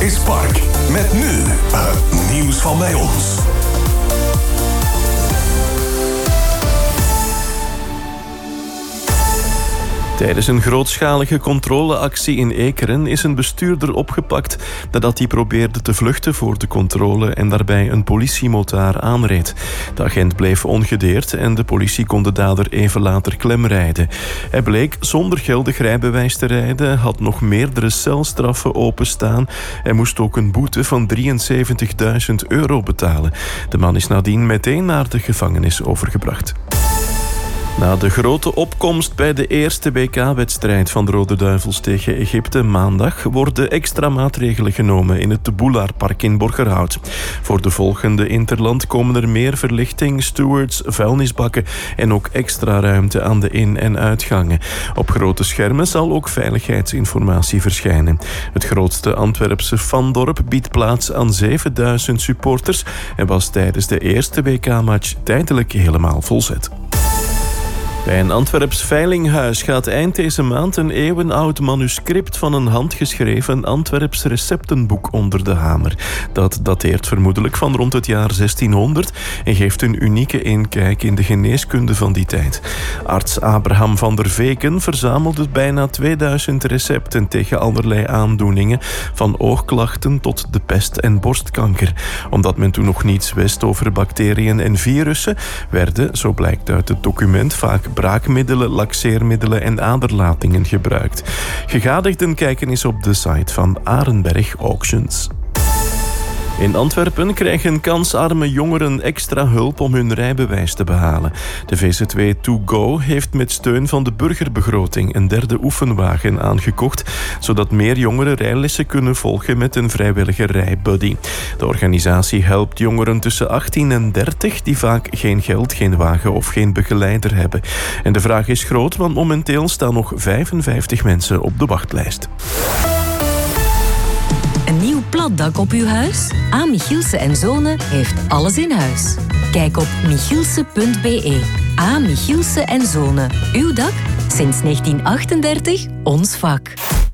is Park. Met nu het nieuws van bij ons. Tijdens een grootschalige controleactie in Ekeren is een bestuurder opgepakt nadat hij probeerde te vluchten voor de controle en daarbij een politiemotaar aanreed. De agent bleef ongedeerd en de politie kon de dader even later klemrijden. Hij bleek zonder geldig rijbewijs te rijden, had nog meerdere celstraffen openstaan en moest ook een boete van €73.000 betalen. De man is nadien meteen naar de gevangenis overgebracht. Na de grote opkomst bij de eerste WK-wedstrijd van de Rode Duivels tegen Egypte maandag worden extra maatregelen genomen in het de Boulaardpark in Borgerhout. Voor de volgende interland komen er meer verlichting, stewards, vuilnisbakken en ook extra ruimte aan de in- en uitgangen. Op grote schermen zal ook veiligheidsinformatie verschijnen. Het grootste Antwerpse fandorp biedt plaats aan 7000 supporters en was tijdens de eerste WK-match tijdelijk helemaal volzet. Bij een Antwerps veilinghuis gaat eind deze maand een eeuwenoud manuscript van een handgeschreven Antwerps receptenboek onder de hamer. Dat dateert vermoedelijk van rond het jaar 1600 en geeft een unieke inkijk in de geneeskunde van die tijd. Arts Abraham van der Veken verzamelde bijna 2000 recepten tegen allerlei aandoeningen, van oogklachten tot de pest en borstkanker. Omdat men toen nog niets wist over bacteriën en virussen, werden, zo blijkt uit het document, vaak braakmiddelen, laxeermiddelen en aderlatingen gebruikt. Gegadigden kijken eens op de site van Arenberg Auctions. In Antwerpen krijgen kansarme jongeren extra hulp om hun rijbewijs te behalen. De VZW To Go heeft met steun van de burgerbegroting een derde oefenwagen aangekocht, zodat meer jongeren rijlessen kunnen volgen met een vrijwillige rijbuddy. De organisatie helpt jongeren tussen 18 en 30 die vaak geen geld, geen wagen of geen begeleider hebben. En de vraag is groot, want momenteel staan nog 55 mensen op de wachtlijst. Een nieuw platdak op uw huis? A. Michielse en Zonen heeft alles in huis. Kijk op michielse.be. A. Michielse en Zonen. Uw dak? Sinds 1938 ons vak.